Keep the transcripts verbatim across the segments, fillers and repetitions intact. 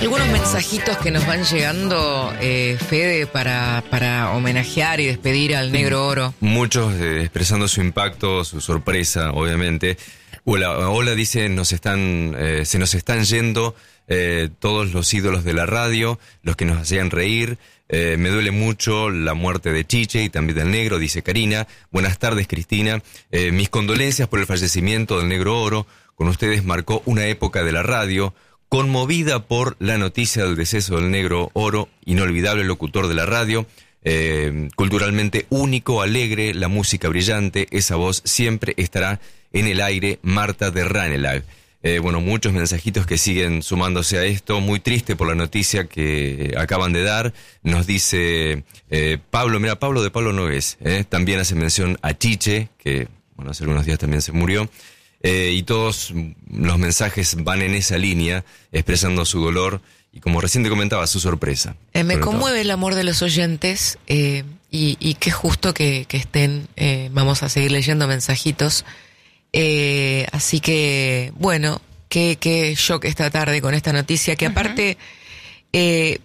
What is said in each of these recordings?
Algunos mensajitos que nos van llegando, eh, Fede, para, para homenajear y despedir al Negro Oro. Muchos eh, expresando su impacto, su sorpresa, obviamente. Hola, hola dice, nos están, eh, se nos están yendo eh, todos los ídolos de la radio, los que nos hacían reír. Eh, me duele mucho la muerte de Chiche y también del Negro, dice Karina. Buenas tardes, Cristina. Eh, mis condolencias por el fallecimiento del Negro Oro. Con ustedes marcó una época de la radio. Conmovida por la noticia del deceso del Negro Oro, inolvidable locutor de la radio, eh, culturalmente único, alegre, la música brillante, esa voz siempre estará en el aire, Marta de Ranelagh. Eh, bueno, muchos mensajitos que siguen sumándose a esto, muy triste por la noticia que acaban de dar. Nos dice eh, Pablo, mira, Pablo de Pablo Nogués, eh, también hace mención a Chiche, que bueno, hace algunos días también se murió. Eh, y todos los mensajes van en esa línea, expresando su dolor y, como recién te comentaba, su sorpresa. Eh, me conmueve todo el amor de los oyentes eh, y, y qué justo que, que estén. Eh, vamos a seguir leyendo mensajitos. Eh, así que, bueno, qué, qué shock esta tarde con esta noticia, que aparte, eh,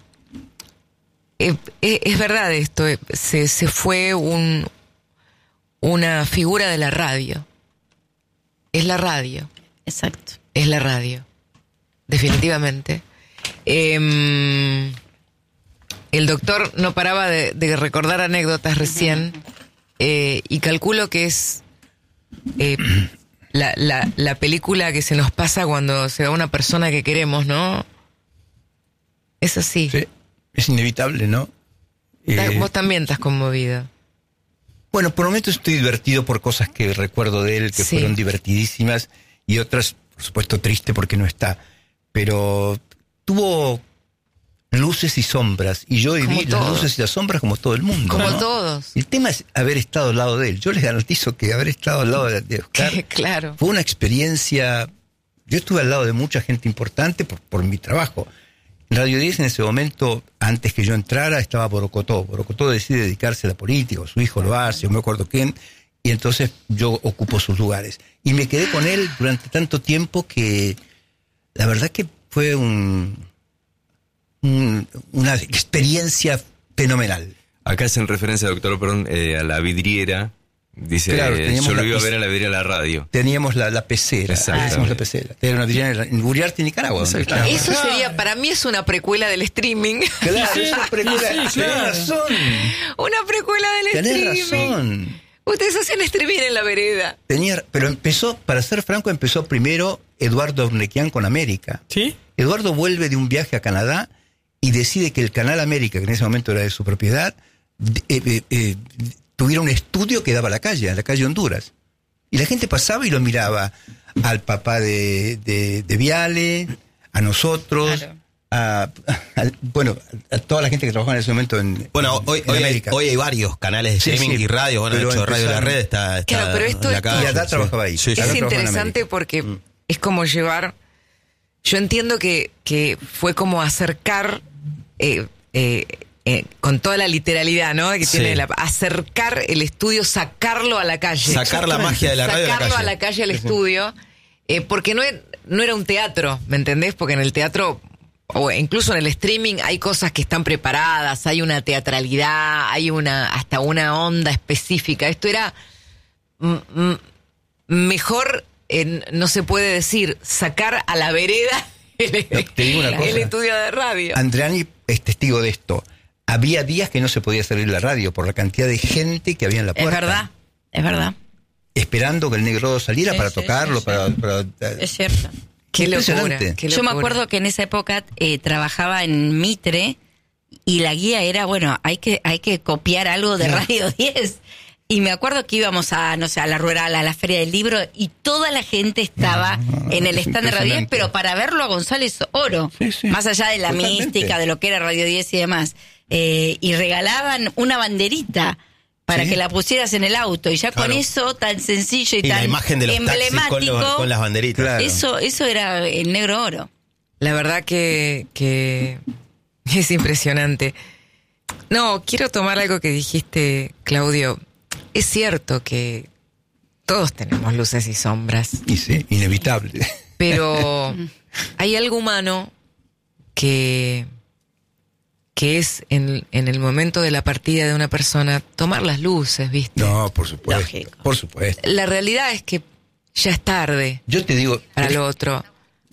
eh, eh, es verdad esto, eh, se, se fue un, una figura de la radio. Es la radio. Exacto. Es la radio. Definitivamente. Eh, el doctor no paraba de, de recordar anécdotas recién. Eh, y calculo que es eh, la, la, la película que se nos pasa cuando se va una persona que queremos, ¿no? Es así. Sí, es inevitable, ¿no? Eh, Vos también estás conmovido. Bueno, por momentos estoy divertido por cosas que recuerdo de él, que sí. fueron divertidísimas, y otras, por supuesto, triste porque no está. Pero tuvo luces y sombras, y yo viví las luces y las sombras como todo el mundo. Como ¿no? todos. El tema es haber estado al lado de él. Yo les garantizo que haber estado al lado de, de Oscar claro. fue una experiencia. Yo estuve al lado de mucha gente importante por, por mi trabajo. En Radio diez en ese momento, antes que yo entrara, estaba Borocotó. Borocotó decide dedicarse a la política, su hijo lo hace, no me acuerdo quién, y entonces yo ocupo sus lugares. Y me quedé con él durante tanto tiempo que la verdad que fue un, un, una experiencia fenomenal. Acá hacen referencia, doctor, perdón, eh, a la vidriera. Dice, claro, eh, yo lo iba la, a ver a la vidriera de la radio. Teníamos la, la pecera. Teníamos la pecera. Era una vidriera en Uriarte, Nicaragua. Claro. Eso sería, para mí es una precuela del streaming. Claro, sí, es una precuela. Sí, sí, claro. Tenés razón. Una precuela del Tenés streaming. razón. Ustedes hacían streaming en la vereda. Tenía, pero empezó, para ser franco, empezó primero Eduardo Urnequian con América. ¿Sí? Eduardo vuelve de un viaje a Canadá y decide que el Canal América, que en ese momento era de su propiedad, eh, eh, eh, tuviera un estudio que daba a la calle, a la calle Honduras. Y la gente pasaba y lo miraba al papá de, de, de Viale, a nosotros, claro. a, a, bueno, a toda la gente que trabajaba en ese momento en, bueno, hoy, en hoy, América. Hay, hoy hay varios canales de sí, streaming sí, y radio. Bueno, de hecho, Radio de la Red está, está claro, pero esto, en la calle. Y Adá trabajaba ahí. Sí, sí. Es interesante porque mm. es como llevar... Yo entiendo que, que fue como acercar... Eh, eh, Eh, con toda la literalidad, ¿no? Que sí. tiene la, acercar el estudio, sacarlo a la calle. Sacar la magia de la radio a la calle. Sacarlo a la calle al sí. estudio, eh, porque no, es, no era un teatro, ¿me entendés? Porque en el teatro, o incluso en el streaming, hay cosas que están preparadas, hay una teatralidad, hay una hasta una onda específica. Esto era m- m- mejor, eh, no se puede decir, sacar a la vereda el, Te digo una cosa. el estudio de radio. Andreani es testigo de esto. Había días que no se podía salir la radio por la cantidad de gente que había en la puerta. Es verdad, es verdad. Esperando que el Negro saliera sí, para sí, tocarlo, sí, para, sí. para... Es cierto. Qué locura, qué Yo locura. me acuerdo que en esa época eh, trabajaba en Mitre y la guía era, bueno, hay que hay que copiar algo de Radio diez. Y me acuerdo que íbamos a, no sé, a la rural, a la Feria del Libro, y toda la gente estaba no, no, en el stand de Radio diez, pero para verlo a González Oro, sí, sí, más allá de la totalmente. mística, de lo que era Radio diez y demás. Eh, y regalaban una banderita para ¿sí? que la pusieras en el auto, y ya claro. con eso tan sencillo y, y tan la imagen de los emblemático con, los, con las banderitas, claro. eso eso era el Negro Oro. La verdad que, que es impresionante. No, quiero tomar algo que dijiste, Claudio. Es cierto que todos tenemos luces y sombras. Y sí, inevitable. Pero hay algo humano que, que es en, en el momento de la partida de una persona tomar las luces, ¿viste? No, por supuesto. Lógico. Por supuesto. La realidad es que ya es tarde Yo te digo. para lo otro.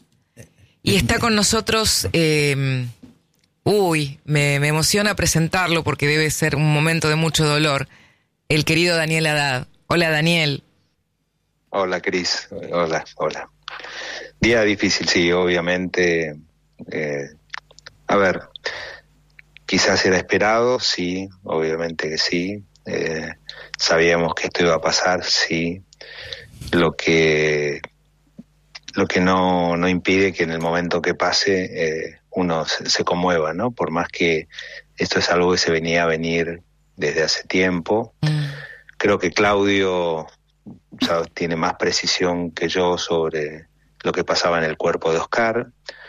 Y está con nosotros, eh, uy, me, me emociona presentarlo porque debe ser un momento de mucho dolor, el querido Daniel Haddad. Hola, Daniel. Hola, Cris. Hola, hola. Día difícil, sí, obviamente. Eh, a ver, quizás era esperado, sí, obviamente que sí. Eh, sabíamos que esto iba a pasar, sí. Lo que lo que no, no impide que en el momento que pase eh, uno se, se conmueva, ¿no? Por más que esto es algo que se venía a venir desde hace tiempo. Mm. Creo que Claudio, ¿sabes?, tiene más precisión que yo sobre lo que pasaba en el cuerpo de Oscar.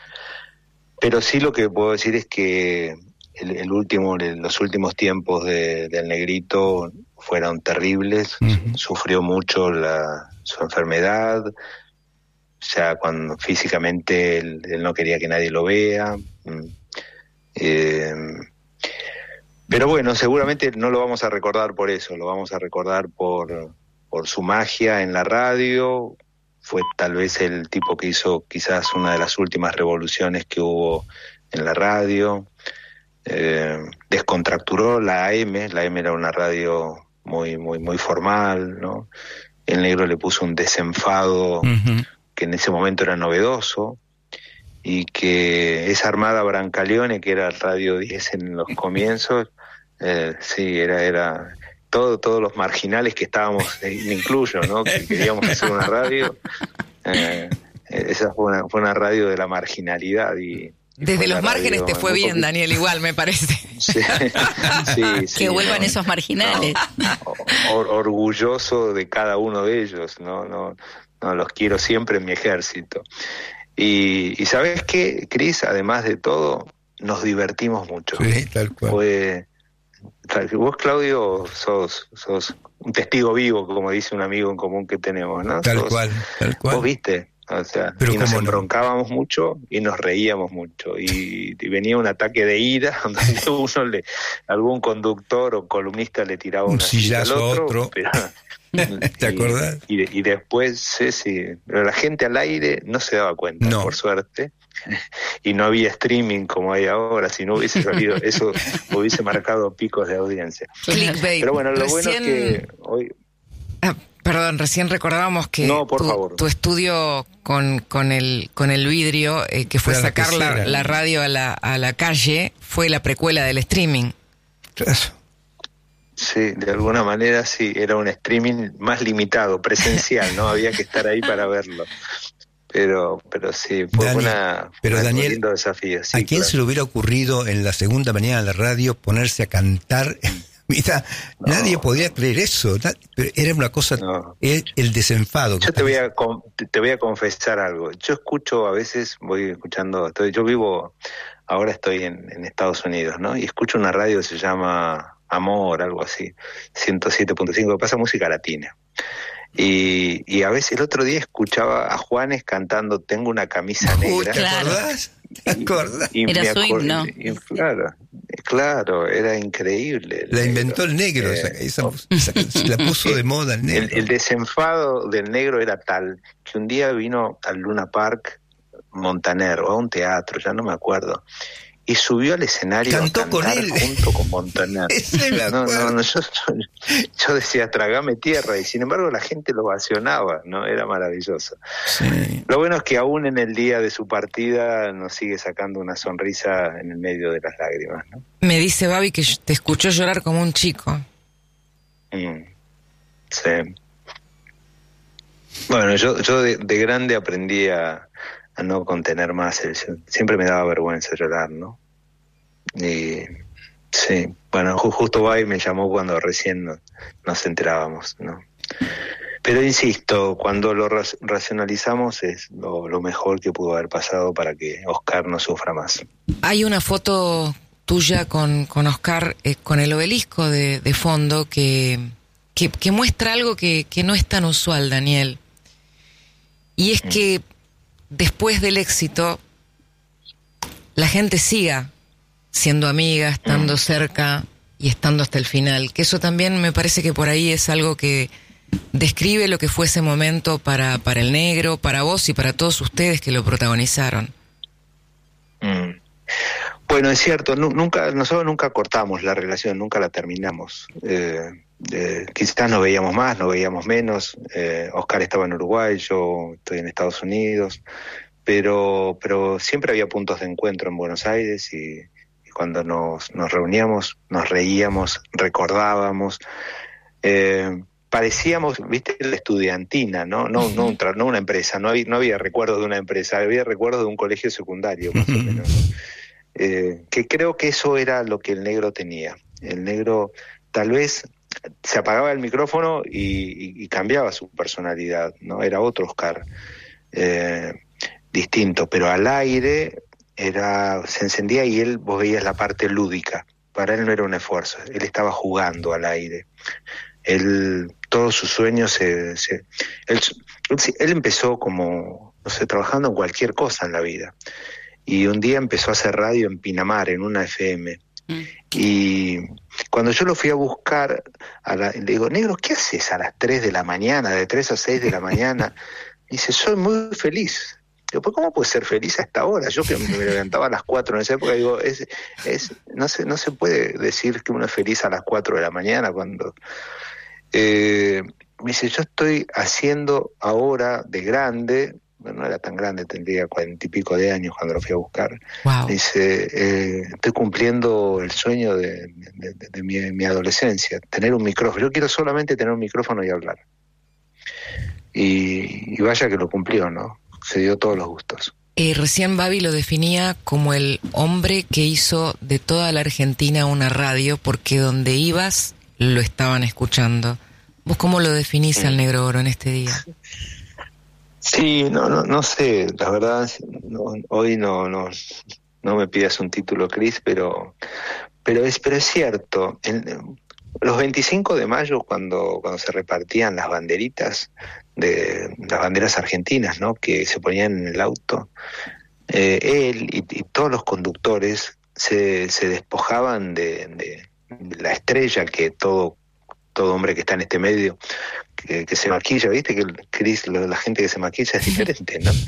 Pero sí lo que puedo decir es que el, el último, los últimos tiempos de, del Negrito fueron terribles. Uh-huh. Sufrió mucho la, su enfermedad. Ya cuando físicamente él, él no quería que nadie lo vea. Eh, pero bueno, seguramente no lo vamos a recordar por eso, lo vamos a recordar por, por su magia en la radio. Fue tal vez el tipo que hizo quizás una de las últimas revoluciones que hubo en la radio. Eh, descontracturó la A M, la A M era una radio muy, muy, muy formal, ¿no? El Negro le puso un desenfado uh-huh. que en ese momento era novedoso, y que esa Armada Brancaleone, que era Radio diez en los comienzos, eh, sí, era, era todo, todos los marginales que estábamos, me incluyo, ¿no?, que queríamos hacer una radio, eh, esa fue una, fue una radio de la marginalidad. Y desde los márgenes te fue bien, poquito. Daniel, igual me parece. Sí, sí, sí, que vuelvan no, esos marginales. No, or, orgulloso de cada uno de ellos, no, no, no, los quiero siempre en mi ejército. Y, y ¿sabes qué, Cris? Además de todo, nos divertimos mucho. Sí, tal cual. Fue, vos, Claudio, sos, sos un testigo vivo, como dice un amigo en común que tenemos, ¿no? Tal sos, cual, tal cual. Vos viste, o sea, pero y nos embroncábamos no. mucho y nos reíamos mucho. Y, y venía un ataque de ira, donde uno le, algún conductor o columnista le tiraba un una silla al otro. otro. Pero, ¿te acordás? Y, y, y después, sí, sí, pero la gente al aire no se daba cuenta, no. por suerte, y no había streaming como hay ahora. Si no hubiese salido, eso hubiese marcado picos de audiencia. Clickbait. Pero bueno, lo Recién... bueno es que hoy... Ah, perdón, recién recordábamos que no, por tu, favor. tu estudio con, con, el, con el vidrio, eh, que fue Era sacar la, la, la radio a la, a la calle, fue la precuela del streaming. Eso. Sí, de alguna manera sí, era un streaming más limitado, presencial, ¿no? Había que estar ahí para verlo. Pero pero sí, fue Dani, una, pero una Daniel, un lindo desafío. Sí, ¿a quién claro. se le hubiera ocurrido en la segunda mañana de la radio ponerse a cantar? Mira, no. Nadie podía creer eso. Pero era una cosa, no. el, el desenfado. Yo te voy, a, te voy a confesar algo. Yo escucho, a veces voy escuchando, estoy, yo vivo, ahora estoy en, en Estados Unidos, ¿no? Y escucho una radio que se llama Amor, algo así, ciento siete punto cinco, que pasa música latina. Y, y a veces el otro día escuchaba a Juanes cantando Tengo una camisa negra. Uy, ¿te acordás? ¿Te acordás? Y, y era su himno. Y, claro, claro, era increíble. La inventó el negro, eh, esa, esa, esa, la puso de moda el negro. El, el desenfado del negro era tal que un día vino al Luna Park Montaner, o a un teatro, ya no me acuerdo, y subió al escenario cantó a cantar con él junto con Montaner. no, no, no, yo, yo decía, tragame tierra, y sin embargo la gente lo ovacionaba, ¿no? Era maravilloso. Sí. Lo bueno es que aún en el día de su partida nos sigue sacando una sonrisa en el medio de las lágrimas, ¿no? Me dice Babi que te escuchó llorar como un chico. Mm, sí. Bueno, yo, yo de, de grande aprendí a, a no contener más. El, siempre me daba vergüenza llorar, ¿no? Y sí, bueno, justo Babi me llamó cuando recién nos, nos enterábamos, ¿no? Pero insisto, cuando lo ra- racionalizamos es lo, lo mejor que pudo haber pasado para que Oscar no sufra más. Hay una foto tuya con, con Oscar, eh, con el obelisco de, de fondo, que, que, que muestra algo que, que no es tan usual, Daniel. Y es mm. que después del éxito, la, gente siga siendo amiga, estando cerca y estando hasta el final. Que eso también me parece que por ahí es algo que describe lo que fue ese momento para, para el negro, para vos y para todos ustedes que lo protagonizaron. Mm. Bueno, es cierto, nu- nunca nosotros nunca cortamos la relación, nunca la terminamos. Eh, eh, quizás nos veíamos más, nos veíamos menos. Eh, Oscar estaba en Uruguay, yo estoy en Estados Unidos, pero pero siempre había puntos de encuentro en Buenos Aires y, y cuando nos, nos reuníamos, nos reíamos, recordábamos. Eh, parecíamos, viste, la estudiantina, ¿no? No, no, un tra- no una empresa, no había, no había recuerdos de una empresa, había recuerdos de un colegio secundario, más o menos, ¿no? Eh, que creo que eso era lo que el negro tenía. El negro tal vez se apagaba el micrófono y, y, y cambiaba su personalidad, ¿no? Era otro Oscar, eh, distinto, pero al aire era, se encendía y él, vos veías la parte lúdica. Para él no era un esfuerzo, él estaba jugando al aire. Él, todos sus sueños se, se él, él, él empezó como, no sé, trabajando en cualquier cosa en la vida. Y un día empezó a hacer radio en Pinamar, en una F M. Mm. Y cuando yo lo fui a buscar, a la, le digo, negro, ¿qué haces a las tres de la mañana, de tres a seis de la mañana? Y dice, soy muy feliz. Digo, pues ¿cómo puedes ser feliz a esta hora? Yo que me levantaba a las cuatro en esa época, digo, es, es, no se, no se puede decir que uno es feliz a las cuatro de la mañana cuando... Eh, me dice, yo estoy haciendo ahora de grande... Bueno, no era tan grande, tendría cuarenta y pico de años cuando lo fui a buscar. Wow. Dice, eh, estoy cumpliendo el sueño de, de, de, de mi, mi adolescencia, tener un micrófono. Yo quiero solamente tener un micrófono y hablar. Y, y vaya que lo cumplió, ¿no? Se dio todos los gustos. Eh, recién Babi lo definía como el hombre que hizo de toda la Argentina una radio, porque donde ibas lo estaban escuchando. ¿Vos cómo lo definís sí. al Negro Oro en este día? Sí, no, no, no sé, la verdad, no, hoy no, no, no me pidas un título, Cris, pero, pero es, pero es cierto. En, los veinticinco de mayo, cuando, cuando se repartían las banderitas de las banderas argentinas, ¿no? Que se ponían en el auto, eh, él y, y todos los conductores se, se despojaban de, de, de la estrella que todo todo hombre que está en este medio que, que se maquilla, viste que Cris, la gente que se maquilla es diferente, ¿no?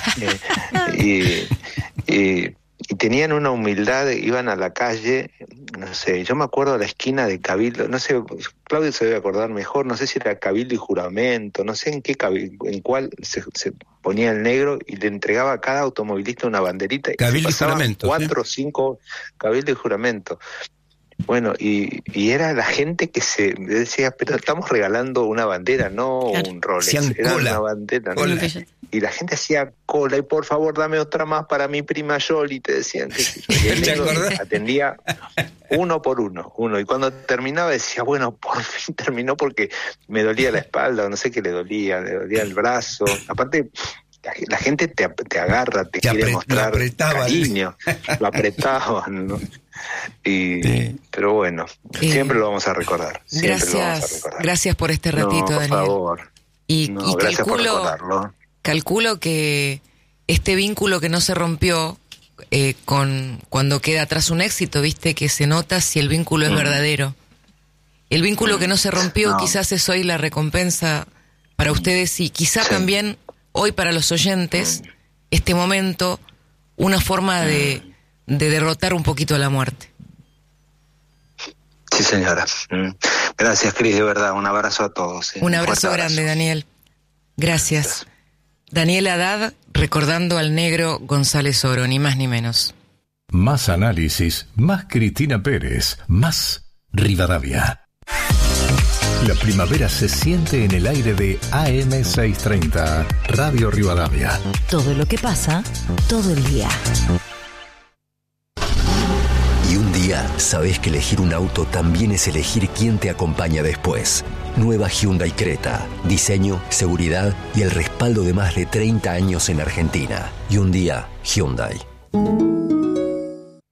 eh, y, y, y tenían una humildad, iban a la calle, no sé, yo me acuerdo a la esquina de Cabildo, no sé, Claudio se debe acordar mejor, no sé si era Cabildo y Juramento, no sé en qué cabildo, en cuál se, se ponía el negro y le entregaba a cada automovilista una banderita. Cabildo y y Juramento. Cuatro o ¿sí? cinco, Cabildo y Juramento. Bueno, y, y era la gente que se decía, pero estamos regalando una bandera, no claro. un Rolex, era cola. Una bandera. ¿no? Y la gente hacía cola, y por favor dame otra más para mi prima Yoli, te decían. Que y el negro atendía uno por uno, uno. Y cuando terminaba decía, bueno, por fin terminó porque me dolía la espalda, no sé qué le dolía, le dolía el brazo. Aparte... La, la gente te, te agarra, te, te quiere apre, mostrar cariño, lo apretaban, ¿no? Y, sí. Pero bueno, eh, siempre lo vamos a recordar. Gracias, lo vamos a recordar. Gracias por este ratito, no, por Daniel. Favor. Y, no, y gracias calculo, por recordarlo. Calculo que este vínculo que no se rompió eh, con cuando queda atrás un éxito, viste que se nota si el vínculo es mm. verdadero. El vínculo mm. que no se rompió no. quizás es hoy la recompensa para ustedes y quizá sí. también hoy para los oyentes, este momento, una forma de, de derrotar un poquito la muerte. Sí, señora. Gracias, Cris, de verdad. Un abrazo a todos. ¿eh? Un abrazo un grande, abrazo. Daniel. Gracias. Gracias. Daniel Haddad, recordando al negro González Oro, ni más ni menos. Más análisis, más Cristina Pérez, más Rivadavia. La primavera se siente en el aire de A M seiscientos treinta, Radio Rivadavia. Todo lo que pasa, todo el día. Y un día sabes que elegir un auto también es elegir quién te acompaña después. Nueva Hyundai Creta. Diseño, seguridad y el respaldo de más de treinta años en Argentina. Y un día, Hyundai.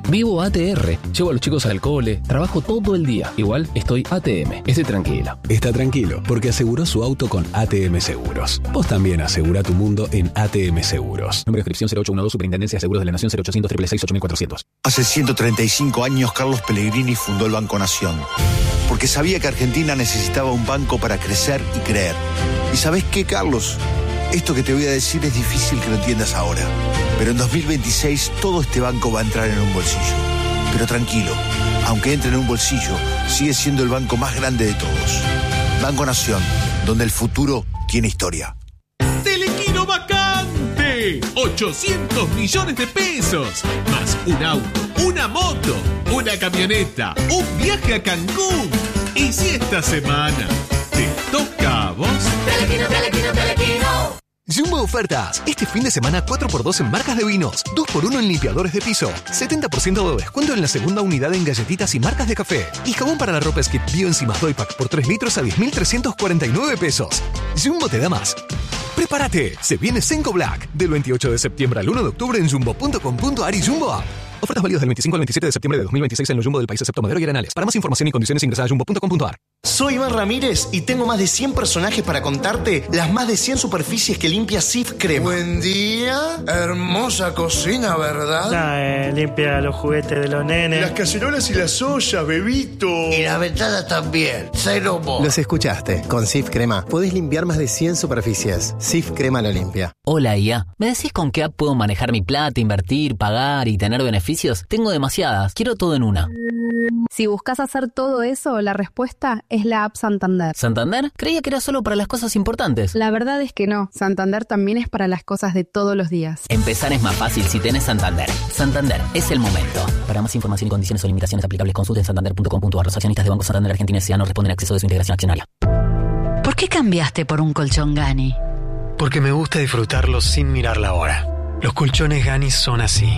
Vivo A T R, llevo a los chicos al cole, trabajo todo el día. Igual estoy A T M, estoy tranquilo. Está tranquilo, porque aseguró su auto con A T M Seguros. Vos también asegura tu mundo en A T M Seguros. Nombre de inscripción cero ocho uno dos, Superintendencia de Seguros de la Nación cero ochocientos, seis seis seis, ocho mil cuatrocientos. Hace ciento treinta y cinco años, Carlos Pellegrini fundó el Banco Nación. Porque sabía que Argentina necesitaba un banco para crecer y creer. ¿Y sabés qué, Carlos? Esto que te voy a decir es difícil que lo entiendas ahora. Pero en dos mil veintiséis todo este banco va a entrar en un bolsillo. Pero tranquilo, aunque entre en un bolsillo, sigue siendo el banco más grande de todos. Banco Nación, donde el futuro tiene historia. ¡Telequino vacante! ochocientos millones de pesos. Más un auto, una moto, una camioneta, un viaje a Cancún. Y si esta semana te toca a vos... Telequino, Telequino, Telequino. Jumbo Ofertas. Este fin de semana cuatro por dos en marcas de vinos, dos por uno en limpiadores de piso, setenta por ciento de descuento en la segunda unidad en galletitas y marcas de café. Y jabón para la ropa Skip Bio Enzimas Doypack por tres litros a diez mil trescientos cuarenta y nueve pesos. Jumbo te da más. ¡Prepárate! Se viene Senko Black. Del veintiocho de septiembre al uno de octubre en jumbo punto com punto ar y Jumbo App. Ofertas válidas del veinticinco al veintisiete de septiembre de dos mil veintiséis en los Jumbo del país excepto Madero y Arenales. Para más información y condiciones ingresa a jumbo punto com punto ar. Soy Iván Ramírez y tengo más de cien personajes para contarte las más de cien superficies que limpia Cif Crema. Buen día, hermosa cocina, ¿verdad? Nah, eh, limpia los juguetes de los nenes. Las cacerolas y las ollas, bebito. Y la ventana también, cero mo. Los escuchaste, con Cif Crema podés limpiar más de cien superficies. Cif Crema lo limpia. Hola I A, ¿me decís con qué app puedo manejar mi plata, invertir, pagar y tener beneficios? Tengo demasiadas, quiero todo en una. Si buscas hacer todo eso, la respuesta es la app Santander. ¿Santander? Creía que era solo para las cosas importantes. La verdad es que no. Santander también es para las cosas de todos los días. Empezar es más fácil si tenés Santander. Santander, es el momento. Para más información y condiciones o limitaciones aplicables, consulte en santander punto com punto ar. Los accionistas de Banco Santander Argentina S A no responden a acceso de su integración accionaria. ¿Por qué cambiaste por un colchón Gani? Porque me gusta disfrutarlo sin mirar la hora. Los colchones Gani son así,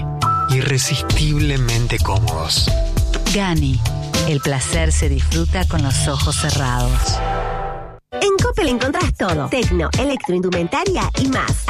irresistiblemente cómodos. Gani, el placer se disfruta con los ojos cerrados. En Coppel encontrás todo: tecno, electroindumentaria y más.